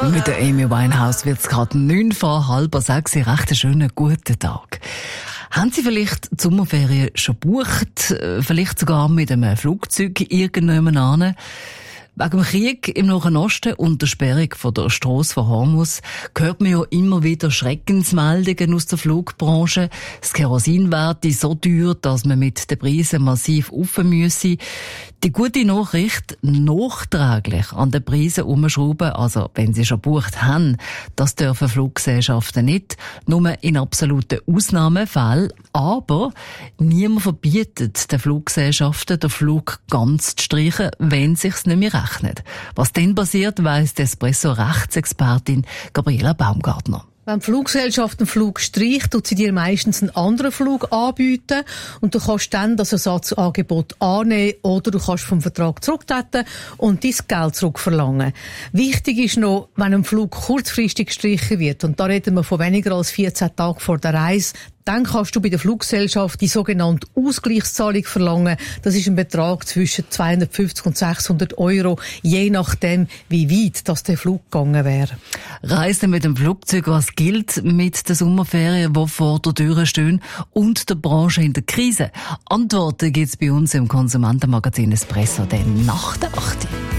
Mit der Amy Winehouse wird es gerade 5:09. Recht einen schönen guten Tag. Haben Sie vielleicht die Sommerferien schon gebucht? Vielleicht sogar mit einem Flugzeug irgendjemand hin? Wegen dem Krieg im Nahen Osten und der Sperrung von der Strasse von Hormuz hört man ja immer wieder Schreckensmeldungen aus der Flugbranche. Das Kerosinwert ist so teuer, dass man mit den Preisen massiv rauf müsse. Die gute Nachricht, nachträglich an den Preisen umschrauben, also wenn sie schon gebucht haben, das dürfen Fluggesellschaften nicht, nur in absoluten Ausnahmefällen. Aber niemand verbietet den Fluggesellschaften, den Flug ganz zu streichen, wenn es sich nicht mehr rechnet. Was dann passiert, weiss die Espresso-Rechtsexpertin Gabriela Baumgartner. Wenn die Fluggesellschaft einen Flug streicht, tut sie dir meistens einen anderen Flug anbieten und du kannst dann das Ersatzangebot annehmen oder du kannst vom Vertrag zurücktreten und dein Geld zurückverlangen. Wichtig ist noch, wenn ein Flug kurzfristig gestrichen wird, und da reden wir von weniger als 14 Tagen vor der Reise, dann kannst du bei der Fluggesellschaft die sogenannte Ausgleichszahlung verlangen. Das ist ein Betrag zwischen 250 und 600 €, je nachdem, wie weit das der Flug gegangen wäre. Reisen mit dem Flugzeug, was gilt mit den Sommerferien, die vor der Tür stehen, und der Branche in der Krise? Antworten gibt's bei uns im Konsumentenmagazin Espresso, dann nach der 8.